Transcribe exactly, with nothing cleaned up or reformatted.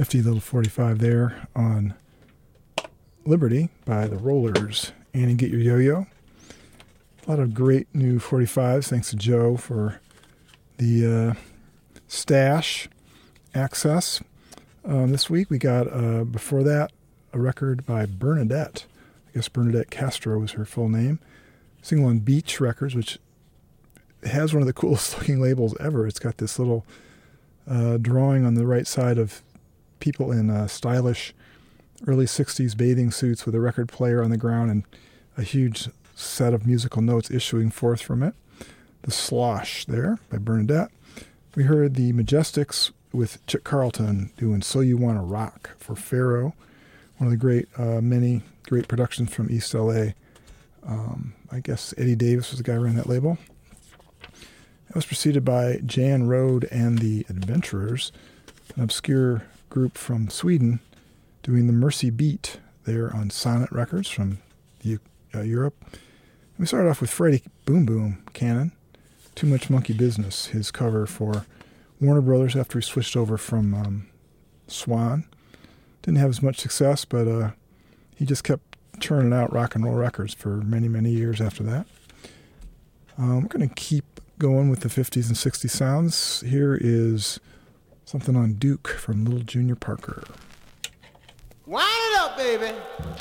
Nifty little forty-five there on Liberty by the Rollers. Annie, Get Your Yo-Yo. A lot of great new forty-fives. Thanks to Joe for the uh, stash access. Um, this week we got, uh, before that, a record by Bernadette. I guess Bernadette Castro was her full name. Single on Beach Records, which has one of the coolest looking labels ever. It's got this little uh, drawing on the right side of people in uh, stylish early sixties bathing suits with a record player on the ground and a huge set of musical notes issuing forth from it. The Slosh there by Bernadette. We heard the Majestics with Chick Carlton doing So You Wanna Rock for Pharaoh. One of the great, uh, many great productions from East L A. Um, I guess Eddie Davis was the guy who ran that label. That was preceded by Jan Rode and the Adventurers, an obscure group from Sweden, doing the Mercy Beat there on Sonnet Records from the, uh, Europe. And we started off with Freddie Boom Boom Cannon, Too Much Monkey Business, his cover for Warner Brothers after he switched over from um, Swan. Didn't have as much success, but uh, he just kept churning out rock and roll records for many, many years after that. Um, we're going to keep going with the fifties and sixties sounds. Here is something on Duke from Little Junior Parker. Wind it up, baby.